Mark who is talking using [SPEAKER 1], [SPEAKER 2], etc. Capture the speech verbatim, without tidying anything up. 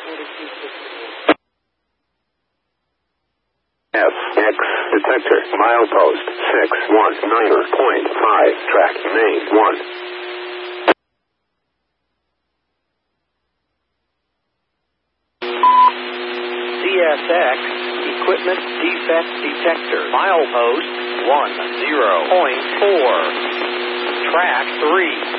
[SPEAKER 1] F X detector milepost six one nine point five track main one.
[SPEAKER 2] C S X equipment defect detector milepost one zero point four track three.